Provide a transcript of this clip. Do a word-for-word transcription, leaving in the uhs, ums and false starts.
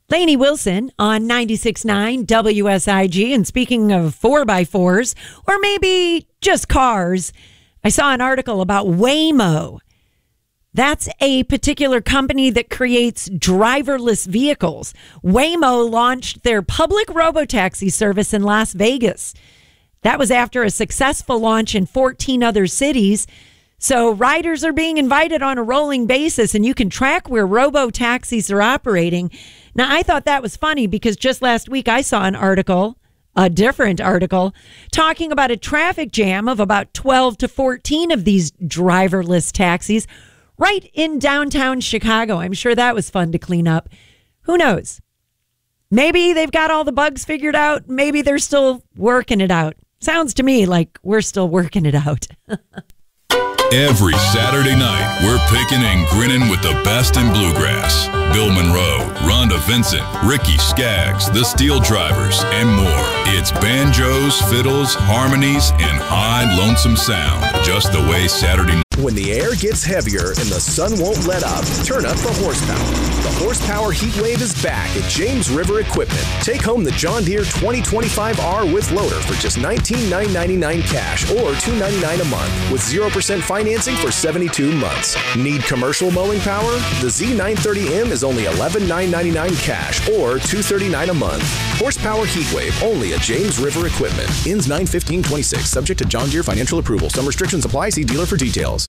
Lainey Wilson on ninety-six point nine W S I G. And speaking of four by fours, or maybe just cars, I saw an article about Waymo. That's a particular company that creates driverless vehicles. Waymo launched their public robotaxi service in Las Vegas. That was after a successful launch in fourteen other cities. So riders are being invited on a rolling basis, and you can track where robo-taxis are operating. Now, I thought that was funny because just last week I saw an article, a different article, talking about a traffic jam of about twelve to fourteen of these driverless taxis right in downtown Chicago. I'm sure that was fun to clean up. Who knows? Maybe they've got all the bugs figured out. Maybe they're still working it out. Sounds to me like we're still working it out. Every Saturday night, we're picking and grinning with the best in bluegrass. Bill Monroe, Rhonda Vincent, Ricky Skaggs, the Steel Drivers, and more. It's banjos, fiddles, harmonies, and high lonesome sound. Just the way Saturday night. When the air gets heavier and the sun won't let up, turn up the horsepower. The Horsepower Heat Wave is back at James River Equipment. Take home the John Deere twenty twenty-five R with loader for just nineteen thousand nine hundred ninety-nine dollars cash or two hundred ninety-nine dollars a month with zero percent financing for seventy-two months. Need commercial mowing power? The Z nine thirty M is only eleven thousand nine hundred ninety-nine dollars cash or two hundred thirty-nine dollars a month. Horsepower Heat Wave only at James River Equipment. Ends nine fifteen twenty-six. Subject to John Deere financial approval. Some restrictions apply. See dealer for details.